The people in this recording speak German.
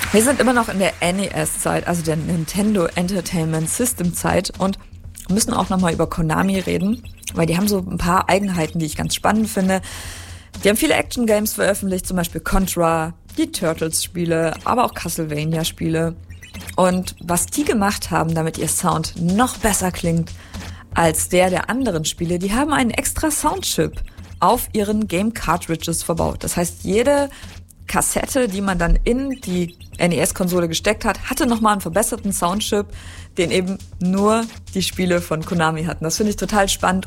Wir sind immer noch in der NES-Zeit, also der Nintendo Entertainment System-Zeit, und müssen auch nochmal über Konami reden, weil die haben so ein paar Eigenheiten, die ich ganz spannend finde. Die haben viele Action-Games veröffentlicht, zum Beispiel Contra, die Turtles-Spiele, aber auch Castlevania-Spiele. Und was die gemacht haben, damit ihr Sound noch besser klingt als der anderen Spiele, die haben einen extra Soundchip auf ihren Game-Cartridges verbaut. Das heißt, jede Kassette, die man dann in die NES-Konsole gesteckt hat, hatte nochmal einen verbesserten Soundchip, den eben nur die Spiele von Konami hatten. Das finde ich total spannend.